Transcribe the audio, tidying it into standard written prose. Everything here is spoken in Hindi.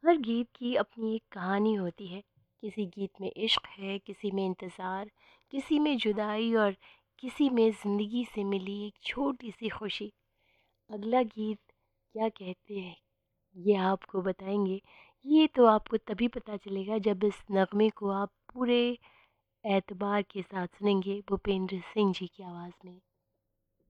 हर गीत की अपनी एक कहानी होती है। किसी गीत में इश्क है, किसी में इंतज़ार, किसी में जुदाई और किसी में ज़िंदगी से मिली एक छोटी सी खुशी। अगला गीत क्या कहते हैं ये आपको बताएंगे। ये तो आपको तभी पता चलेगा जब इस नगमे को आप पूरे एतबार के साथ सुनेंगे भूपेंद्र सिंह जी की आवाज़ में।